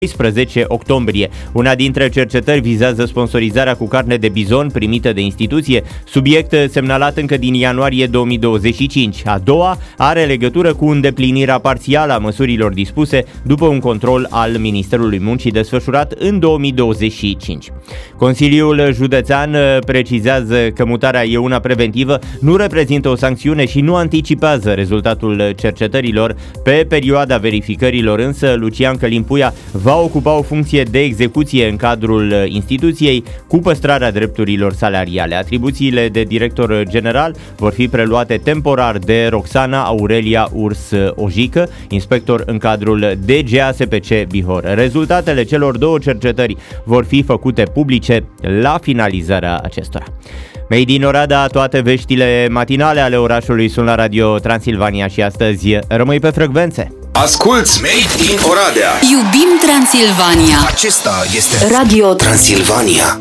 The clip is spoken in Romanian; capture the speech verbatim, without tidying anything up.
doisprezece octombrie. Una dintre cercetări vizează sponsorizarea cu carne de bizon primită de instituție, subiect semnalat încă din ianuarie două mii douăzeci și cinci. A doua are legătură cu îndeplinirea parțială a măsurilor dispuse după un control al Ministerului Muncii desfășurat în două mii douăzeci și cinci. Consiliul Județean precizează că mutarea e una preventivă, nu reprezintă o sancțiune și nu anticipează rezultatul cercetărilor. Pe perioada verificărilor însă, Lucian Călim Puia va ocupa o funcție de execuție în cadrul instituției cu păstrarea drepturilor salariale. Atribuțiile de director general vor fi preluate temporar de Roxana Aurelia Urs Ojică, inspector în cadrul D G A S P C Bihor. Rezultatele celor două cercetări vor fi făcute publice la finalizarea acestora. Made in Oradea, toate veștile matinale ale orașului sunt la Radio Transilvania și astăzi rămâi pe frecvențe. Asculți Made in Oradea. Iubim Transilvania. Acesta este Radio Transilvania.